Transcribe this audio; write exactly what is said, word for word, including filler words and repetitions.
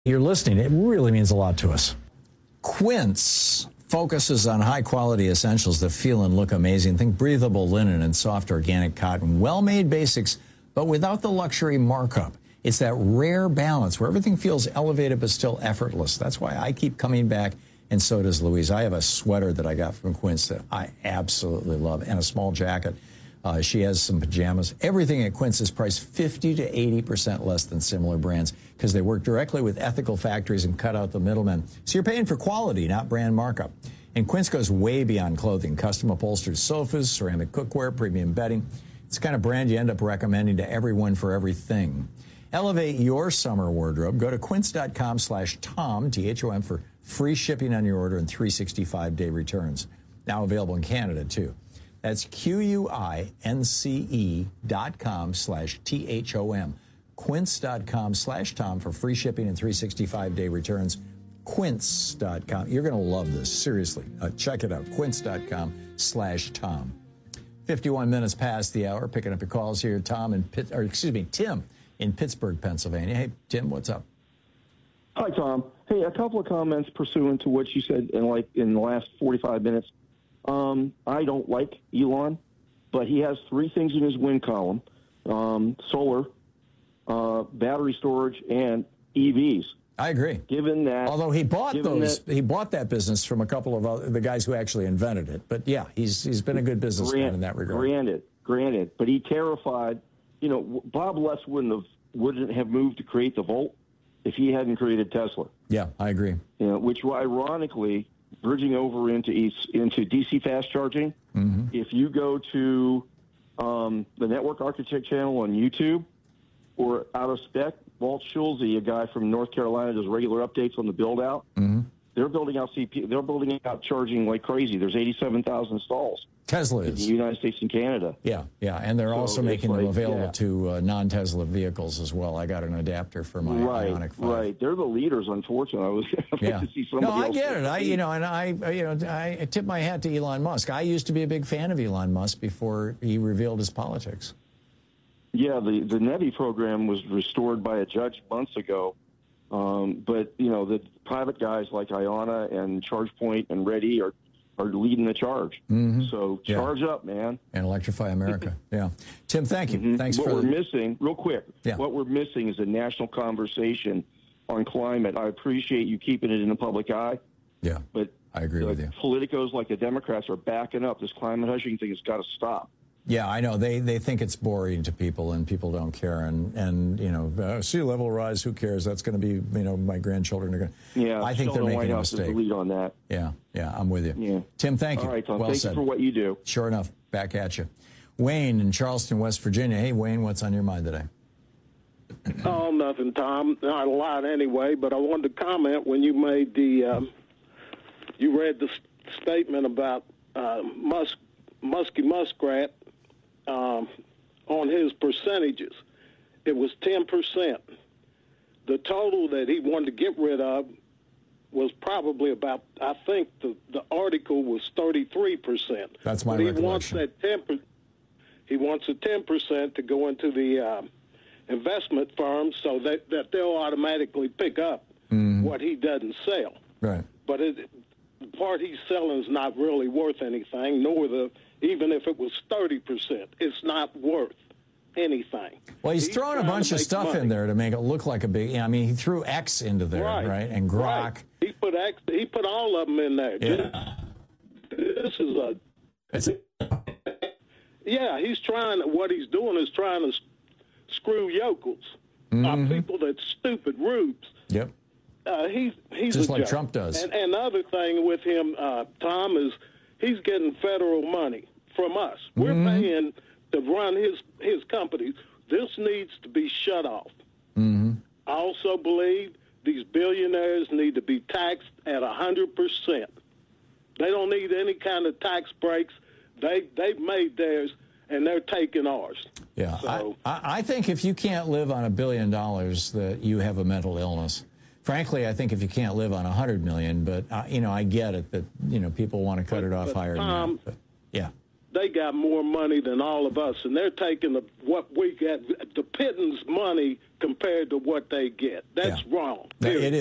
You're listening. It really means a lot to us. Quince focuses on high-quality essentials that feel and look amazing. Think breathable linen and soft organic cotton. Well-made basics, but without the luxury markup. It's that rare balance where everything feels elevated but still effortless. That's why I keep coming back, and so does Louise. I have a sweater that I got from Quince that I absolutely love, and a small jacket. Uh, she has some pajamas. Everything at Quince is priced fifty to eighty percent less than similar brands because they work directly with ethical factories and cut out the middlemen. So you're paying for quality, not brand markup. And Quince goes way beyond clothing. Custom upholstered sofas, ceramic cookware, premium bedding. It's the kind of brand you end up recommending to everyone for everything. Elevate your summer wardrobe. Go to quince.com slash Tom, T H O M, for free shipping on your order and three hundred sixty-five day returns. Now available in Canada, too. That's Q-U-I-N-C-E dot com slash T-H-O-M. Quince.com slash Tom for free shipping and three hundred sixty-five day returns. Quince dot com. You're going to love this. Seriously. Uh, check it out. Quince.com slash Tom. fifty-one minutes past the hour. Picking up your calls here. Tom in Pitt, or excuse me, Tim in Pittsburgh, Pennsylvania. Hey, Tim, what's up? Hi, Tom. Hey, a couple of comments pursuant to what you said in like in the last forty-five minutes. Um, I don't like Elon, but he has three things in his win column, um, solar, uh, battery storage, and E Vs. I agree. Given that... Although he bought those, that, he bought that business from a couple of other, the guys who actually invented it. But yeah, he's he's been a good businessman grant, in that regard. Granted, granted. But he terrified, you know, Bob Less wouldn't have, wouldn't have moved to create the Volt if he hadn't created Tesla. Yeah, I agree. You know, which ironically... bridging over into into D C fast charging. Mm-hmm. If you go to um, the Network Architect channel on YouTube or Out of Spec, Walt Schulze, a guy from North Carolina, does regular updates on the build out. Mm-hmm. They're building out C P. They're building out charging like crazy. There's eighty-seven thousand stalls. Tesla is in the United States and Canada. Yeah, yeah, and they're so also making like, them available yeah. to uh, non-Tesla vehicles as well. I got an adapter for my right, Ioniq five. Right, they're the leaders. Unfortunately, I was I'd yeah. like to see somebody No, I else get it. I, you know, and I, you know, I tip my hat to Elon Musk. I used to be a big fan of Elon Musk before he revealed his politics. Yeah, the the NEVI program was restored by a judge months ago. Um, but, you know, the private guys like Iona and ChargePoint and Ready are, are leading the charge. Mm-hmm. So charge yeah. up, man. And electrify America. yeah. Tim, thank you. Mm-hmm. Thanks what for we're the... missing, real quick, yeah. what we're missing is a national conversation on climate. I appreciate you keeping it in the public eye. Yeah, but I agree with you. Politicos like the Democrats are backing up. This climate hushing thing has got to stop. Yeah, I know. They they think it's boring to people, and people don't care. And, and you know, uh, sea level rise, who cares? That's going to be, you know, my grandchildren are going to... Yeah, I think they're making White a House mistake. Is the lead on that. Yeah, yeah, I'm with you. Yeah. Tim, thank you. All right, Tom, well thank said. you for what you do. Sure enough, back at you. Wayne in Charleston, West Virginia. Hey, Wayne, what's on your mind today? Oh, nothing, Tom. Not a lot anyway, but I wanted to comment when you made the... Um, you read the statement about uh, Musk, Muskie Muskrat, Um, on his percentages. It was ten percent. The total that he wanted to get rid of was probably about, I think the, the article was thirty-three percent. That's my but recollection. He wants, that ten, he wants the ten percent to go into the uh, investment firms so that, that they'll automatically pick up mm-hmm. what he doesn't sell. Right. But it, the part he's selling is not really worth anything, nor the... Even if it was thirty percent, it's not worth anything. Well, he's, he's throwing a bunch of stuff money. in there to make it look like a big... I mean, he threw X into there, right? right? And Grok. Right. He put X. He put all of them in there. Yeah. This is a... It's a... Yeah, he's trying... What he's doing is trying to screw yokels. Mm-hmm. Uh, people that's stupid rubes. Yep. Uh, he's he's Just a like joke. Trump does. And, and the other thing with him, uh, Tom, is he's getting federal money from us. We're mm-hmm. paying to run his his companies. This needs to be shut off. Mm-hmm. I also believe these billionaires need to be taxed at one hundred percent. They don't need any kind of tax breaks. They, they've made theirs, and they're taking ours. Yeah, so, I, I think if you can't live on a billion dollars, that you have a mental illness. Frankly, I think if you can't live on a hundred million, but uh, you know, I get it that you know people want to cut but, it off but higher Tom, than that. But, yeah. they got more money than all of us, and they're taking the, what we get, the pittance money compared to what they get. That's Yeah. wrong. It Period. is.